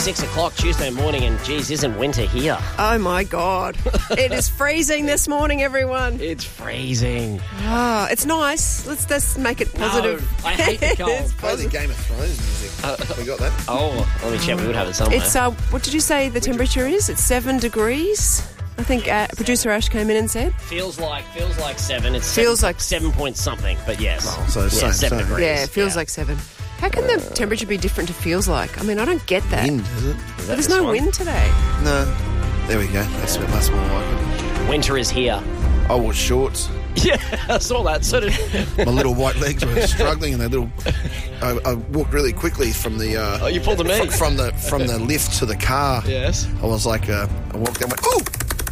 6 o'clock Tuesday morning, and geez, isn't winter here? Oh my God. It is freezing this morning, everyone. It's freezing. Oh, it's nice. Let's make it positive. No, I hate the cold. It's Play the positive. Game of Thrones music. We got that? Oh, let me check. We would have it somewhere. It's, what did you say the temperature is? It's 7 degrees. I think producer Ash came in and said. Feels like 7. It's Feels like 7 point something, but yes. Oh, so yeah, same, 7 same. degrees. Yeah, it feels like 7. How can the temperature be different to feels like? I mean, I don't get that. Wind, is it? But there's no wind today. No. There we go. That's much more like Winter is here. it. I wore shorts. Yeah, I saw that. So did. My little white legs were struggling, and I walked really quickly from the. Oh, you pulled them in. From the lift to the car. Yes. I was like, I walked down. Went, oh.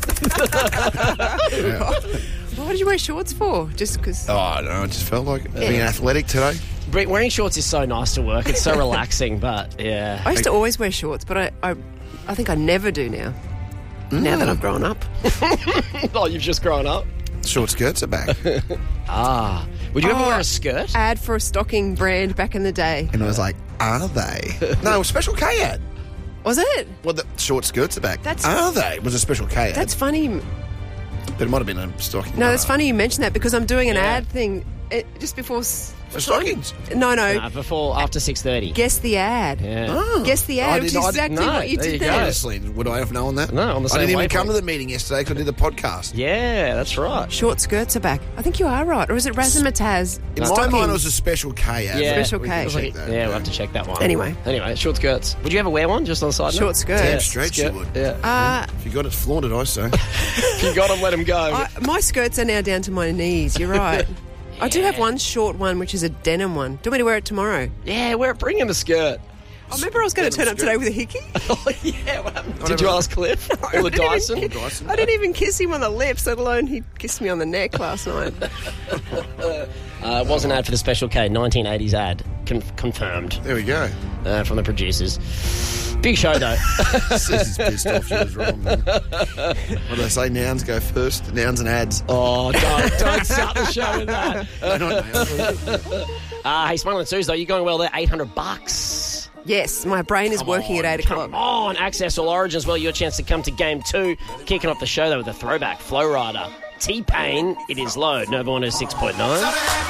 What did you wear shorts for? Just because? Oh, I don't know. I just felt like it. Being athletic today. Wearing shorts is so nice to work. It's so relaxing, but yeah. I used to always wear shorts, but I think I never do now. Now that I've grown up. Oh, you've just grown up? Short skirts are back. Would you ever wear a skirt? Ad for a stocking brand back in the day. And I was like, are they? No, Special K ad. Was it? Well, the short skirts are back. That's- Are they? It was a Special K ad. That's funny. But it might have been a stocking. No, that's funny you mentioned that because I'm doing an Yeah. ad thing just before... For stockings? No. After 6:30. Guess the ad. Yeah. Oh. Guess the ad, which is exactly no, what you there did you there. go. Honestly, would I have known that? No, on the I same didn't even wavelength. come to the meeting yesterday because I did the podcast. Yeah, that's right. Short skirts are back. I think you are right. Or is it Razzmatazz? In my Stockings. mind, it was a Special K ad. Yeah. Special We can K. check that. Yeah, we'll have to check that one. Anyway, short skirts. Would you ever wear one just on the side note? short skirts. Damn straight you would. Yeah. If you got it, flaunt it, I say. If you got them, let them go. My skirts are now down to my knees. You're right. I do have one short one, which is a denim one. Do you want me to wear it tomorrow? Yeah, bring in the skirt. I remember I was going to turn up today with a hickey. Oh, yeah, what happened? Did you ask Cliff? Or the Dyson? I didn't even kiss him on the lips, let alone he kissed me on the neck last night. It was an ad for the Special K, 1980s ad. Confirmed There we go. from the producers. Big show, though. Susie's pissed off. She was wrong. Man. What do they say? Nouns go first. Nouns and ads. Oh, don't start the show with that. They're not nouns. Hey, Smuggling Suze, though, you're going well there. $800. Yes, my brain is working at 8 o'clock. Come on, Access All Origins. Well, your chance to come to Game 2. Kicking off the show, though, with a throwback Flow Rider. T-Pain, It Is Low. Nova 106.9.